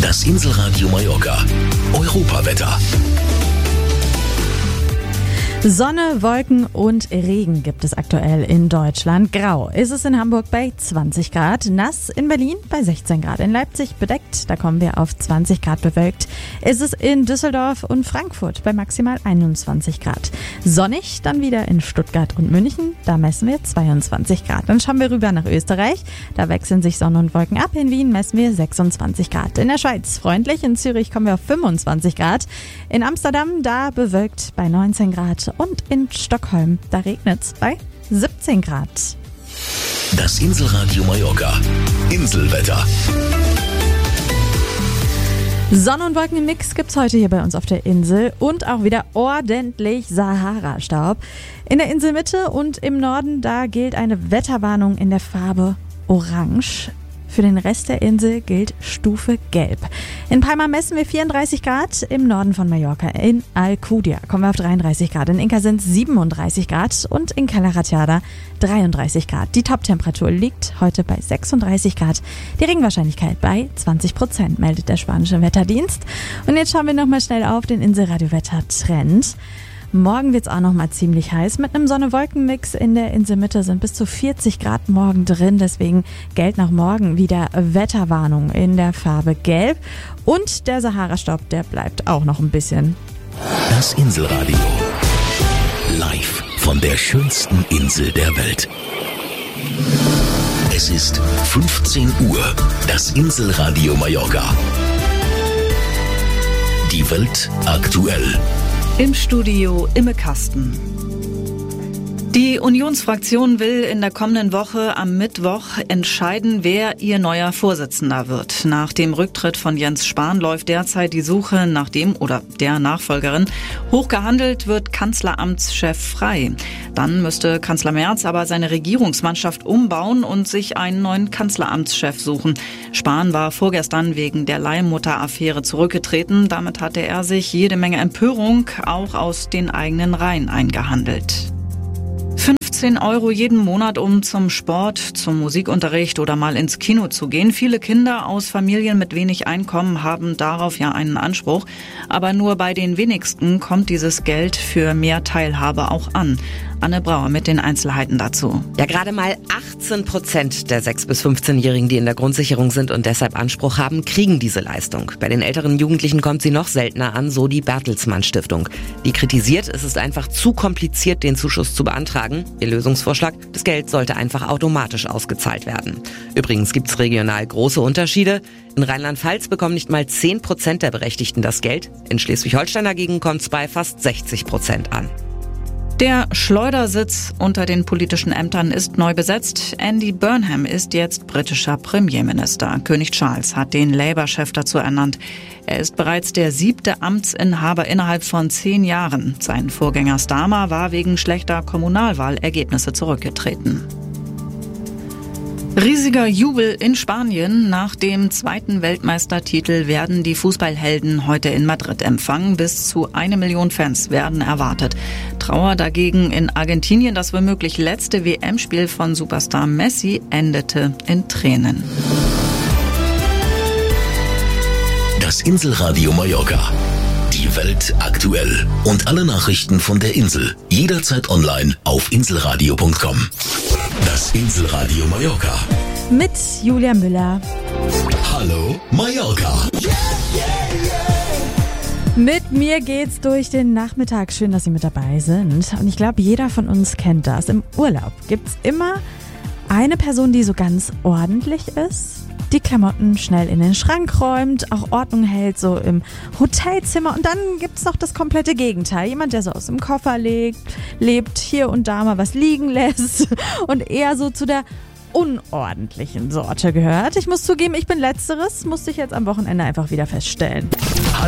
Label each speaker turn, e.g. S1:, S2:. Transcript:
S1: Das Inselradio Mallorca. Europawetter.
S2: Sonne, Wolken und Regen gibt es aktuell in Deutschland. Grau ist es in Hamburg bei 20 Grad, nass in Berlin bei 16 Grad, in Leipzig bedeckt, da kommen wir auf 20 Grad bewölkt. Ist es in Düsseldorf und Frankfurt bei maximal 21 Grad. Sonnig dann wieder in Stuttgart und München, da messen wir 22 Grad. Dann schauen wir rüber nach Österreich, da wechseln sich Sonne und Wolken ab. In Wien messen wir 26 Grad. In der Schweiz freundlich, in Zürich kommen wir auf 25 Grad. In Amsterdam da bewölkt bei 19 Grad. Und in Stockholm, da regnet es bei 17 Grad.
S1: Das Inselradio Mallorca. Inselwetter.
S2: Sonne- und Wolkenmix gibt's heute hier bei uns auf der Insel und auch wieder ordentlich Sahara-Staub. In der Inselmitte und im Norden, da gilt eine Wetterwarnung in der Farbe Orange. Für den Rest der Insel gilt Stufe Gelb. In Palma messen wir 34 Grad, im Norden von Mallorca. In Alcudia kommen wir auf 33 Grad, in Inca sind 37 Grad und in Cala Ratjada 33 Grad. Die Toptemperatur liegt heute bei 36 Grad. Die Regenwahrscheinlichkeit bei 20%, meldet der spanische Wetterdienst. Und jetzt schauen wir nochmal schnell auf den Inselradio-Wetter-Trend. Morgen wird's auch noch mal ziemlich heiß. Mit einem Sonne-Wolken-Mix in der Inselmitte sind bis zu 40 Grad morgen drin. Deswegen gelten auch morgen wieder Wetterwarnung in der Farbe Gelb. Und der Sahara-Staub, der bleibt auch noch ein bisschen.
S1: Das Inselradio. Live von der schönsten Insel der Welt. Es ist 15 Uhr. Das Inselradio Mallorca. Die Welt aktuell.
S3: Im Studio Imme Kasten. Die Unionsfraktion will in der kommenden Woche am Mittwoch entscheiden, wer ihr neuer Vorsitzender wird. Nach dem Rücktritt von Jens Spahn läuft derzeit die Suche nach dem oder der Nachfolgerin. Hochgehandelt wird Kanzleramtschef Frey. Dann müsste Kanzler Merz aber seine Regierungsmannschaft umbauen und sich einen neuen Kanzleramtschef suchen. Spahn war vorgestern wegen der Leihmutter-Affäre zurückgetreten. Damit hatte er sich jede Menge Empörung auch aus den eigenen Reihen eingehandelt. 15 € jeden Monat, um zum Sport, zum Musikunterricht oder mal ins Kino zu gehen. Viele Kinder aus Familien mit wenig Einkommen haben darauf ja einen Anspruch. Aber nur bei den wenigsten kommt dieses Geld für mehr Teilhabe auch an. Anne Brauer mit den Einzelheiten dazu.
S4: Ja, gerade mal 18% der 6- bis 15-Jährigen, die in der Grundsicherung sind und deshalb Anspruch haben, kriegen diese Leistung. Bei den älteren Jugendlichen kommt sie noch seltener an, so die Bertelsmann Stiftung. Die kritisiert, es ist einfach zu kompliziert, den Zuschuss zu beantragen. Ihr Lösungsvorschlag, das Geld sollte einfach automatisch ausgezahlt werden. Übrigens gibt's regional große Unterschiede. In Rheinland-Pfalz bekommen nicht mal 10% der Berechtigten das Geld. In Schleswig-Holstein dagegen kommt's bei fast 60% an.
S3: Der Schleudersitz unter den politischen Ämtern ist neu besetzt. Andy Burnham ist jetzt britischer Premierminister. König Charles hat den Labour-Chef dazu ernannt. Er ist bereits der 7. Amtsinhaber innerhalb von 10 Jahren. Sein Vorgänger Starmer war wegen schlechter Kommunalwahlergebnisse zurückgetreten. Riesiger Jubel in Spanien. Nach dem 2. Weltmeistertitel werden die Fußballhelden heute in Madrid empfangen. Bis zu 1 Million Fans werden erwartet. Trauer dagegen in Argentinien. Das womöglich letzte WM-Spiel von Superstar Messi endete in Tränen.
S1: Das Inselradio Mallorca. Die Welt aktuell. Und alle Nachrichten von der Insel. Jederzeit online auf inselradio.com. Das Inselradio Mallorca.
S2: Mit Julia Müller.
S1: Hallo Mallorca.
S2: Mit mir geht's durch den Nachmittag. Schön, dass Sie mit dabei sind. Und ich glaube, jeder von uns kennt das. Im Urlaub gibt's immer eine Person, die so ganz ordentlich ist, die Klamotten schnell in den Schrank räumt, auch Ordnung hält, so im Hotelzimmer. Und dann gibt's noch das komplette Gegenteil. Jemand, der so aus dem Koffer lebt, hier und da mal was liegen lässt und eher so zu der unordentlichen Sorte gehört. Ich muss zugeben, ich bin Letzteres, musste ich jetzt am Wochenende einfach wieder feststellen.